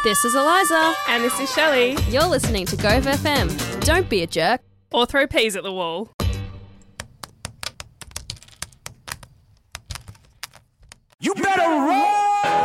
This is Eliza. And this is Shelley. You're listening to Gove FM. Don't be a jerk. Or throw peas at the wall. You better